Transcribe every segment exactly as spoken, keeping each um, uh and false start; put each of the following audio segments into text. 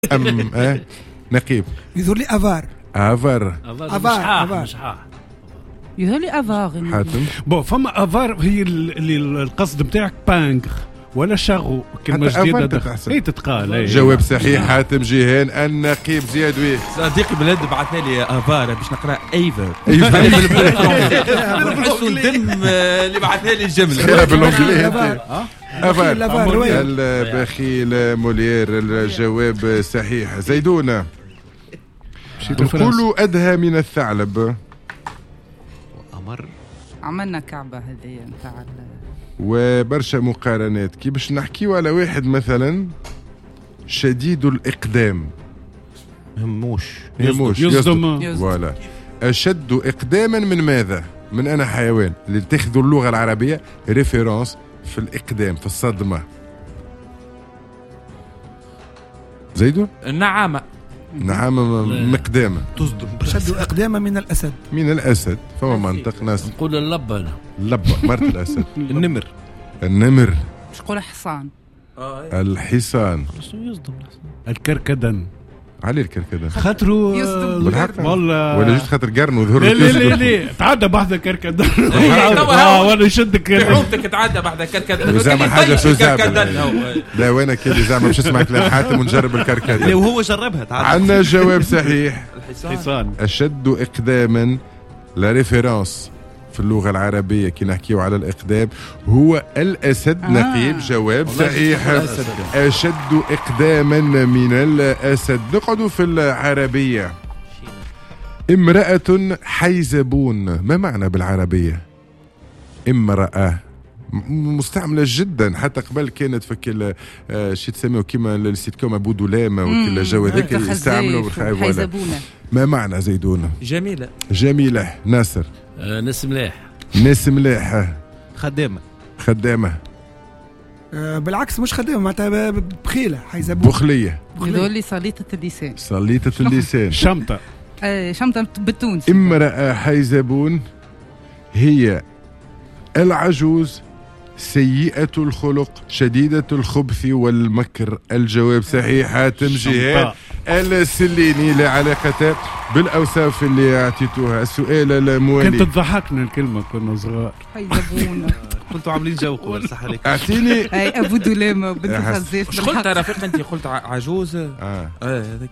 أم اه نقيب يظهر لي افار افر افار افار يظهر لي افار. حاتم بون فما افار هي اللي القصد نتاعك بانغ ولا شاغو كلمه جديده اي تتقال اي. جواب صحيح حاتم جيهان. النقيب زياد ويه صديقي بلاد بعثنا لي افار باش نقرا ايفر ايفر نحسوا الدم اللي بعثنا لي الجمله بالانجليزي. افر افار البخيل مولير. الجواب صحيح. زيدونه نقولوا ادهى من الثعلب. امر عملنا كعبه هذه نتاع وبرشا مقارنات كي باش نحكيو على واحد مثلا شديد الإقدام. هموش هموش يصدم فوالا. أشد إقداما من ماذا؟ من أنا حيوان اللي تاخذوا اللغة العربية ريفيرونس في الإقدام في الصدمة. زيدو النعامة. نعامة مقدامة تصدم. شد اقدامه من الاسد. من الأسد. فما منطق ناس نقول اللب انا اللبة مرت الأسد. النمر. النمر. مش نقول حصان. الحصان. يصدم. الكركدن. علي الكركدن خاطرو بالحق والله ولا جيت خاطر قرن وظهر لا لا لا تعدى بعد كركدن اه وانا يشدك عومتك تعدى بعد كركدن زعما حاجه شو زعما. لا وانا كذا زعما باش اسمع كلام حاتم ونجرب الكركدن. لا وهو جربها تعدى. عندنا جواب صحيح. الحصان. اشد اقداما لا ريفيرونس في اللغة العربية كي نحكيو على الإقدام هو الأسد. آه. نقيب جواب صحيح. أشد إقداما من الأسد. نقعدوا في العربية. امرأة حيزبون. ما معنى بالعربية امرأة؟ مستعملة جدا حتى قبل كانت فك شي تسميه كيما السيت كوم ابو دولامه وكل جو هذاك يستعملوا حيزبونه. ما معنى زيدونه؟ جميلة. جميلة. ناصر. آه ناس ملاح. ناس ملاحة. خدامة. خدامة. آه بالعكس مش خدامة معناتها بخيلة حيزبون. بخلية. يقول لي صليطة اللسان. صليطة اللسان. شمطة. آه شمطة بالتونس. امرأة حيزبون هي العجوز سيئة الخلق شديدة الخبث والمكر. الجواب صحيح. حاتم جهاد السليني لا علاقة بالأوصاف اللي أعطيتوها. السؤال الموالي كنت تضحكنا الكلمة كنا صغار. حيزبون. كنتوا عاملين جو قول صح عليك. أعطيني اي ابو دولامه بنت خزاف. مش قلت رفيق انت قلت عجوز. اه اه هذاك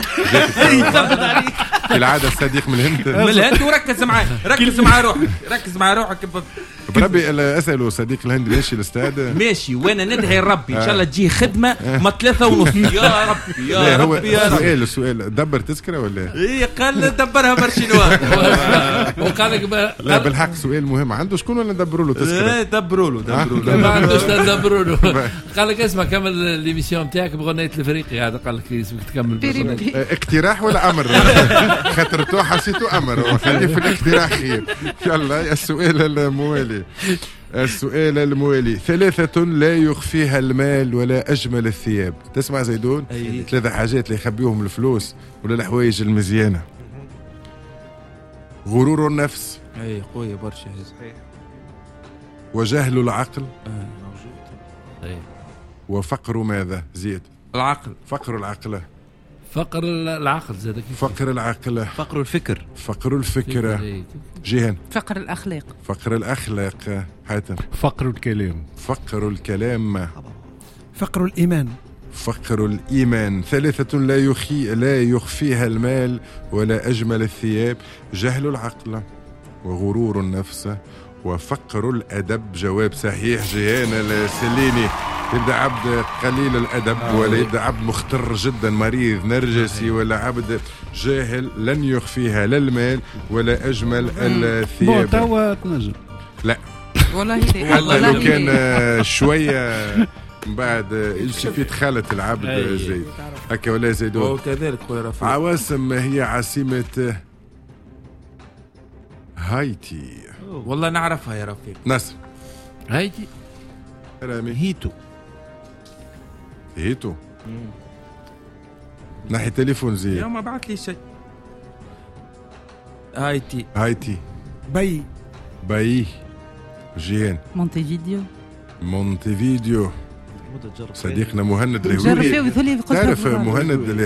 في العادة الصديق من الهند. من الهند. وركز معايا ركز مع روحك ركز مع روحك. بربي اسالوا صديق الهند ماشي الاستاذ ماشي وانا ندعي ربي ان شاء الله تجي خدمه ما ثلاثة ونص. يا ربي يا ربي يا ربي. سؤال السؤال دبر تذكره ولا ايه؟ قال دبرها برشلونه. وقال لك لا بالحق سؤال مهم. عنده شكون ولا ندبروا له تذكره؟ دبروا له دبروا له ما عندوش ندبروا له. قال لك اسمع كمل ليميسيون نتاعك بغنية الفريقي هذا. قال لك اسمك تكمل اقتراح ولا امر؟ خاطر تو حسيته امر. خليه في الاقتراح خير. يلا السؤال الموالي. السؤال الموالي. ثلاثة لا يخفيها المال ولا أجمل الثياب. تسمع زيدون؟ أيه. ثلاثة حاجات اللي يخبيهم الفلوس ولا الحوايج المزيانة. غرور النفس. اي قوية برشا. صحيح. وجهل العقل. اه موجود. اي. وفقر ماذا؟ زيد. العقل. فقر العقل. فقر العقل زاد. فقر العقل. فقر الفكر. فقر الفكرة. جيهان. فقر الاخلاق. فقر الأخلاق. حاتم. فقر الكلام. فقر الكلام. فقر الإيمان. فقر الإيمان. ثلاثة لا يخي لا يخفيها المال ولا أجمل الثياب. جهل العقل وغرور النفس وفقر الأدب. جواب صحيح. جيهان السليني. يبدأ عبد قليل الأدب ولا يبدأ عبد مختر جدا مريض نرجسي ولا عبد جاهل لن يخفيها لا المال ولا أجمل الثياب. توا تنجم. لا والله حتى لو كان شوية بعد يمشي دخلت العبد زيد هكا ولا زيدون. وكذلك خويا رفيق. عواصم هي عاصمة هايتي. والله نعرفها يا رفيق. نصر. هايتي. رامي. هيتو. هيتو. ناحية تليفون زي يوم ما بعت لي شيء. هايتي. هايتي. بي. باي. جيهان. مونتيفيديو. مونتيفيديو. صديقنا مهند جرب فيه ويقول لي تعرف مهند